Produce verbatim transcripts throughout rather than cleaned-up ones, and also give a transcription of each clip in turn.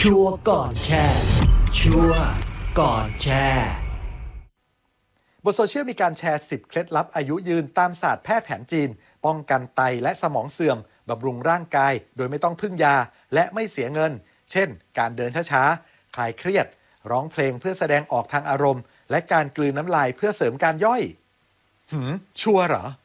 ชัวร์ก่อนแชร์ชัวร์ก่อนแชร์บนโซเชียลมีการแชร์สิบเคล็ดลับอายุยืนตามศาสตร์แพทย์แผนจีนป้องกันไตและสมองเสื่อมบำรุงร่างกายโดยไม่ต้องพึ่งยาและไม่เสียเงินเช่นการเดินช้าๆคลายเครียดร้องเพลงเพื่อแสดงออกทางอารมณ์และการกลืนน้ำลายเพื่อเสริมการย่อยหืมชัวร์เหรอ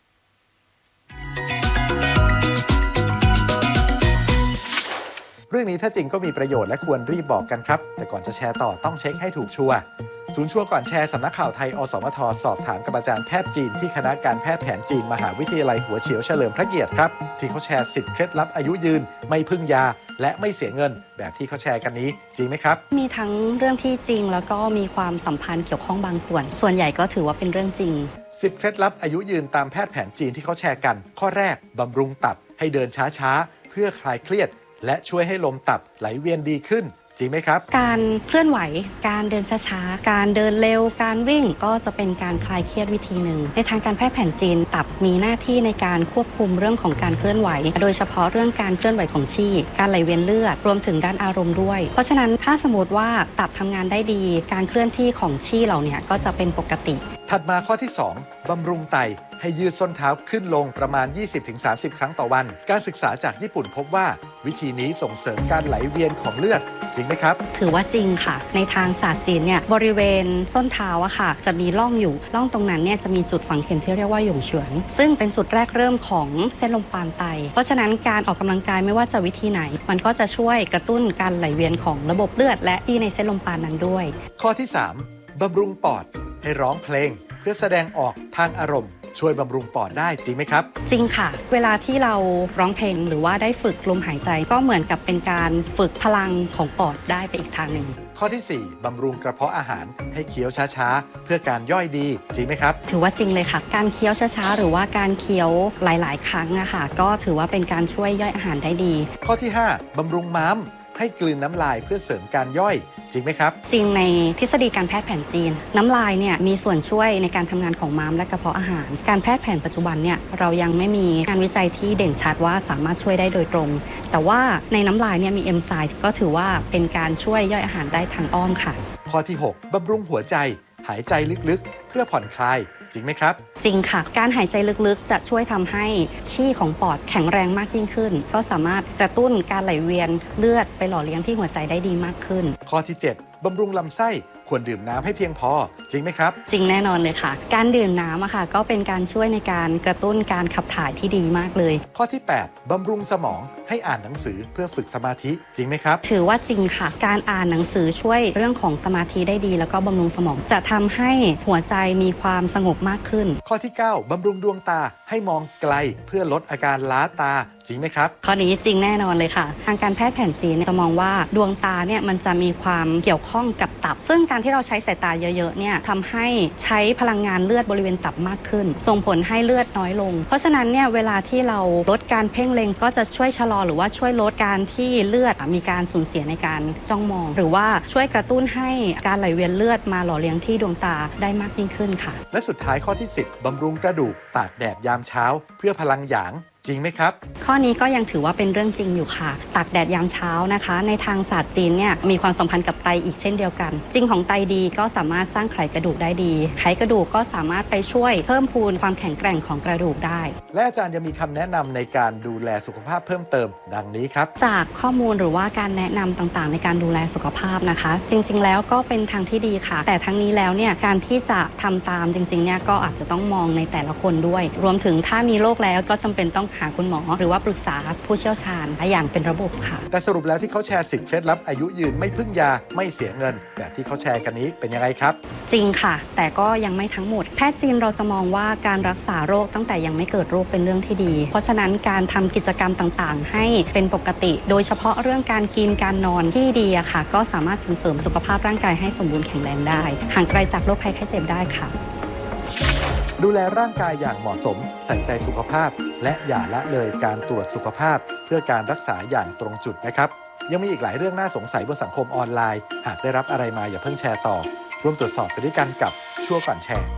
เรื่องนี้ถ้าจริงก็มีประโยชน์และควรรีบบอกกันครับแต่ก่อนจะแชร์ต่อต้องเช็คให้ถูกชัวร์ศูนย์ชัวร์ก่อนแชร์สำนักข่าวไทยอสมทสอบถามกับอาจารย์แพทย์จีนที่คณะการแพทย์แผนจีนมหาวิทยาลัยหัวเฉียวเฉลิมพระเกียรติครับที่เขาแชร์สิบเคล็ดลับอายุยืนไม่พึ่งยาและไม่เสียเงินแบบที่เขาแชร์กันนี้จริงไหมครับมีทั้งเรื่องที่จริงแล้วก็มีความสัมพันธ์เกี่ยวข้องบางส่วนส่วนใหญ่ก็ถือว่าเป็นเรื่องจริงสิบเคล็ดลับอายุยืนตามแพทย์แผนจีนที่เขาแชร์กันข้อแรกบำรุงตับให้เดินช้าๆเพื่อคลายเครียดและช่วยให้ลมตับไหลเวียนดีขึ้นจริงไหมครับการเคลื่อนไหวการเดินช้าๆการเดินเร็วการวิ่งก็จะเป็นการคลายเครียดวิธีหนึ่งในทางการแพทย์แผนจีนตับมีหน้าที่ในการควบคุมเรื่องของการเคลื่อนไหวโดยเฉพาะเรื่องการเคลื่อนไหวของชี่การไหลเวียนเลือดรวมถึงด้านอารมณ์ด้วยเพราะฉะนั้นถ้าสมมติว่าตับทำงานได้ดีการเคลื่อนที่ของชี่เหล่านี้ก็จะเป็นปกติถัดมาข้อที่สองบำรุงไตให้ยืดส้นเท้าขึ้นลงประมาณ ยี่สิบถึงสามสิบ ครั้งต่อวันการศึกษาจากญี่ปุ่นพบว่าวิธีนี้ส่งเสริมการไหลเวียนของเลือดจริงไหมครับถือว่าจริงค่ะในทางศาสตร์จีนเนี่ยบริเวณส้นเท้าอะค่ะจะมีร่องอยู่ร่องตรงนั้นเนี่ยจะมีจุดฝังเข็มที่เรียกว่าหยงเฉือนซึ่งเป็นจุดแรกเริ่มของเส้นลมปานไตเพราะฉะนั้นการออกกำลังกายไม่ว่าจะวิธีไหนมันก็จะช่วยกระตุ้นการไหลเวียนของระบบเลือดและที่ในเส้นลมปานนั้นด้วยข้อที่สามบำรุงปอดให้ร้องเพลงเพื่อแสดงออกทางอารมณ์ช่วยบำรุงปอดได้จริงไหมครับจริงค่ะเวลาที่เราร้องเพลงหรือว่าได้ฝึกลมหายใจก็เหมือนกับเป็นการฝึกพลังของปอดได้ไปอีกทางหนึ่งข้อที่สี่บำรุงกระเพาะอาหารให้เคี้ยวช้าๆเพื่อการย่อยดีจริงไหมครับถือว่าจริงเลยค่ะการเคี้ยวช้าๆหรือว่าการเคี้ยวหลายๆครั้งอะค่ะก็ถือว่าเป็นการช่วยย่อยอาหารได้ดีข้อที่ห้าบำรุงม้ามให้กลืนน้ำลายเพื่อเสริมการย่อยจริงไหมครับจริงในทฤษฎีการแพทย์แผนจีนน้ำลายเนี่ยมีส่วนช่วยในการทำงานของม้ามและกระเพาะอาหารการแพทย์แผนปัจจุบันเนี่ยเรายังไม่มีงานวิจัยที่เด่นชัดว่าสามารถช่วยได้โดยตรงแต่ว่าในน้ำลายเนี่ยมีเอนไซม์ก็ถือว่าเป็นการช่วยย่อยอาหารได้ทางอ้อมค่ะข้อที่หกบำรุงหัวใจหายใจลึกๆเพื่อผ่อนคลายจริงไหมครับจริงค่ะการหายใจลึกๆจะช่วยทำให้ชี่ของปอดแข็งแรงมากยิ่งขึ้นก็สามารถกระตุ้นการไหลเวียนเลือดไปหล่อเลี้ยงที่หัวใจได้ดีมากขึ้นข้อที่เจ็ดบำรุงลำไส้ควรดื่มน้ำให้เพียงพอจริงไหมครับจริงแน่นอนเลยค่ะการดื่มน้ำอะค่ะก็เป็นการช่วยในการกระตุ้นการขับถ่ายที่ดีมากเลยข้อที่แปดบำรุงสมองให้อ่านหนังสือเพื่อฝึกสมาธิจริงไหมครับถือว่าจริงค่ะการอ่านหนังสือช่วยเรื่องของสมาธิได้ดีแล้วก็บำรุงสมองจะทำให้หัวใจมีความสงบมากขึ้นข้อที่เก้าบำรุงดวงตาให้มองไกลเพื่อลดอาการล้าตาจริงไหมครับข้อนี้จริงแน่นอนเลยค่ะทางการแพทย์แผนจีนจะมองว่าดวงตาเนี่ยมันจะมีความเกี่ยวข้องกับตับซึ่งการที่เราใช้สายตาเยอะๆเนี่ยทำให้ใช้พลังงานเลือดบริเวณตับมากขึ้นส่งผลให้เลือดน้อยลงเพราะฉะนั้นเนี่ยเวลาที่เราลดการเพ่งเล็งก็จะช่วยชะลอหรือว่าช่วยลดการที่เลือดมีการสูญเสียในการจ้องมองหรือว่าช่วยกระตุ้นให้การไหลเวียนเลือดมาหล่อเลี้ยงที่ดวงตาได้มากยิ่งขึ้นค่ะและสุดท้ายข้อที่สิบบำรุงกระดูกตากแดดยามเช้าเพื่อพลังหยางจริงไหมครับข้อนี้ก็ยังถือว่าเป็นเรื่องจริงอยู่ค่ะตากแดดยามเช้านะคะในทางศาสตร์จีนเนี่ยมีความสัมพันธ์กับไตอีกเช่นเดียวกันจริงของไตดีก็สามารถสร้างไขกระดูกได้ดีไขกระดูกก็สามารถไปช่วยเพิ่มพูนความแข็งแกร่งของกระดูกได้และอาจารย์ยังมีคำแนะนำในการดูแลสุขภาพเพิ่มเติมดังนี้ครับจากข้อมูลหรือว่าการแนะนำต่างๆในการดูแลสุขภาพนะคะจริงๆแล้วก็เป็นทางที่ดีค่ะแต่ทั้งนี้แล้วเนี่ยการที่จะทำตามจริงๆเนี่ยก็อาจจะต้องมองในแต่ละคนด้วยรวมถึงถ้ามีโรคแล้วก็จำเป็นต้องหาคุณหมอหรือว่าปรึกษาผู้เชี่ยวชาญอย่างเป็นระบบค่ะแต่สรุปแล้วที่เขาแชร์สิบเคล็ดลับอายุยืนไม่พึ่งยาไม่เสียเงินแบบที่เขาแชร์กันนี้เป็นยังไงครับจริงค่ะแต่ก็ยังไม่ทั้งหมดแพทย์จีนเราจะมองว่าการรักษาโรคตั้งแต่ยังไม่เกิดโรคเป็นเรื่องที่ดีเพราะฉะนั้นการทำกิจกรรมต่างๆให้เป็นปกติโดยเฉพาะเรื่องการกินการนอนที่ดีอะค่ะก็สามารถส่งเสริมสุขภาพร่างกายให้สมบูรณ์แข็งแรงได้ห่างไกลจากโรคภัยไข้เจ็บได้ค่ะดูแลร่างกายอย่างเหมาะสมใส่ใจสุขภาพและอย่าละเลยการตรวจสุขภาพเพื่อการรักษาอย่างตรงจุดนะครับยังมีอีกหลายเรื่องน่าสงสัยบนสังคมออนไลน์หากได้รับอะไรมาอย่าเพิ่งแชร์ต่อร่วมตรวจสอบไปด้วยกันกับชั่วก่อนแชร์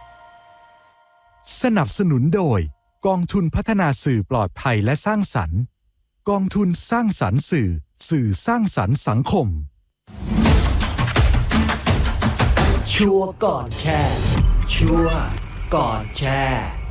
สนับสนุนโดยกองทุนพัฒนาสื่อปลอดภัยและสร้างสรรค์กองทุนสร้างสรรค์สื่อสื่อสร้างสรรค์สังคมชัวร์ก่อนแชร์ชัวร์ก่อนแชร์